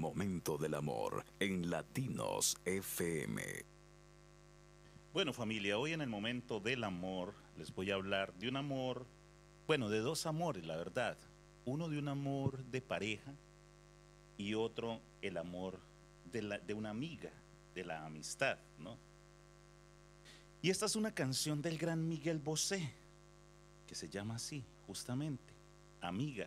momento del amor en Latinos FM. Bueno, familia, hoy en el momento del amor les voy a hablar de un amor, bueno, de dos amores, la verdad. Uno de un amor de pareja y otro el amor de una amiga, de la amistad, ¿no? Y esta es una canción del gran Miguel Bosé, que se llama así, justamente, Amiga.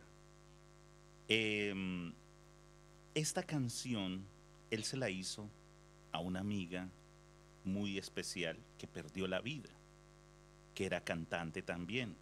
Em, esta canción él se la hizo a una amiga muy especial que perdió la vida, que era cantante también.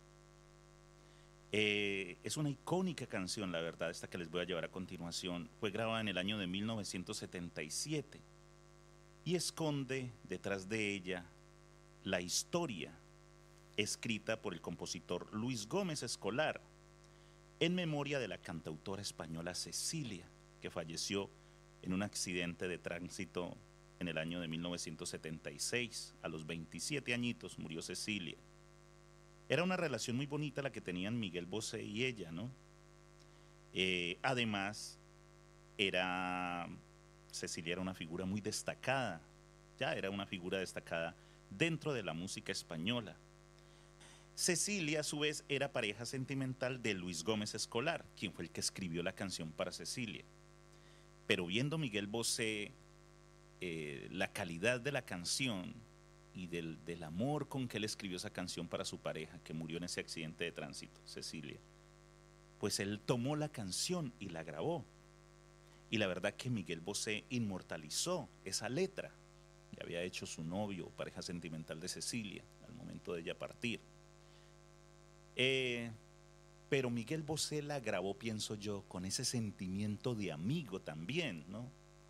Es una icónica canción, la verdad, esta que les voy a llevar a continuación. Fue grabada en el año de 1977 y esconde detrás de ella la historia escrita por el compositor Luis Gómez Escolar en memoria de la cantautora española Cecilia, que falleció en un accidente de tránsito en el año de 1976. A los 27 añitos murió Cecilia. Era una relación muy bonita la que tenían Miguel Bosé y ella, ¿no? Además, era Cecilia era una figura muy destacada, ya era una figura destacada dentro de la música española. Cecilia, a su vez, era pareja sentimental de Luis Gómez Escolar, quien fue el que escribió la canción para Cecilia. Pero viendo Miguel Bosé la calidad de la canción y del amor con que él escribió esa canción para su pareja, que murió en ese accidente de tránsito, Cecilia, pues él tomó la canción y la grabó. Y la verdad que Miguel Bosé inmortalizó esa letra que había hecho su novio, pareja sentimental de Cecilia, al momento de ella partir. Eh, pero Miguel Bosé la grabó, pienso yo, con ese sentimiento de amigo también, ¿no?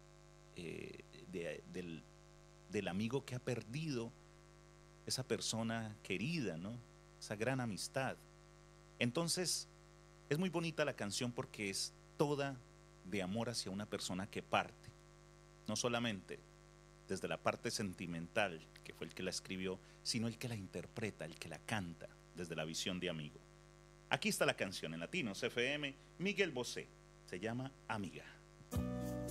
Del amigo que ha perdido esa persona querida, ¿no? Esa gran amistad. Entonces, es muy bonita la canción porque es toda de amor hacia una persona que parte, no solamente desde la parte sentimental, que fue el que la escribió, sino el que la interpreta, el que la canta desde la visión de amigo. Aquí está la canción en Latinos FM, Miguel Bosé, se llama Amiga.